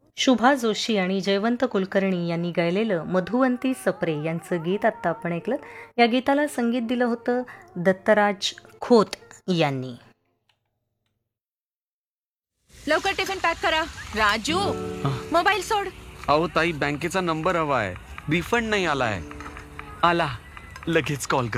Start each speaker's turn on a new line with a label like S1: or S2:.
S1: शुभा जोशी आणि जयवंत कुलकर्णी यांनी गायलेलं मधुवंती सप्रे यांचं गीत आत्ता आपण ऐकलं. या गीताला संगीत दिलं होतं दत्तराज खोत यांनी.
S2: लवकर टिफिन पॅक करा. राजू, मोबाईल सोड.
S3: अहो ताई, बँकेचा नंबर हवा आहे. रिफंड नाही आलाय. आला, लगेच कॉल कर.